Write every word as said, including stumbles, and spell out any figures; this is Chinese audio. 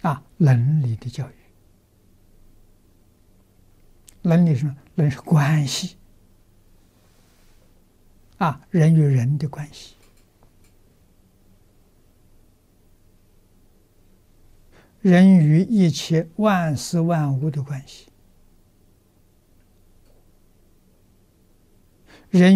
啊，伦理的教育。伦理是什么？伦是关系啊，人与人的关系，人与一切万事万物的关系，人